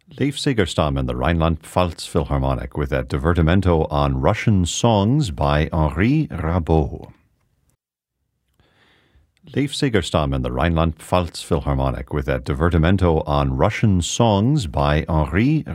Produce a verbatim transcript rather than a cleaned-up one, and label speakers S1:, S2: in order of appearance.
S1: Leif Sigerstam and the Rhineland-Pfalz Philharmonic with a divertimento on Russian songs by Henri Rabaud. Leif Sigerstam and the Rhineland-Pfalz Philharmonic with a divertimento on Russian songs by Henri